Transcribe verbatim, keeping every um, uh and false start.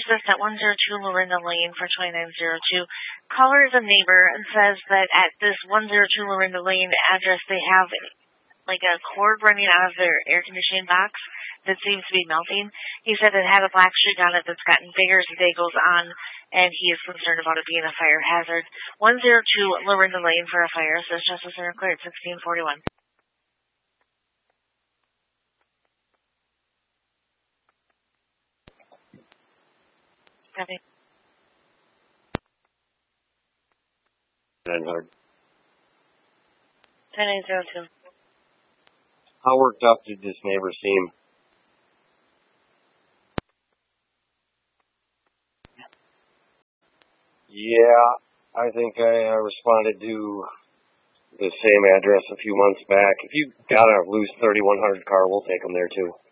Justice at one oh two Lorinda Lane for twenty-nine oh two. Caller is a neighbor and says that at this one oh two Lorinda Lane address they have like a cord running out of their air conditioning box that seems to be melting. He said it had a black streak on it that's gotten bigger as the day goes on, and he is concerned about it being a fire hazard. one oh two Lorinda Lane for a fire, says Justice Center cleared, sixteen forty-one. Copy. nine hundred. ten eight oh two. How worked up did this neighbor seem? Yeah, I think I uh, responded to the same address a few months back. If you got a loose thirty-one hundred car, we'll take them there too.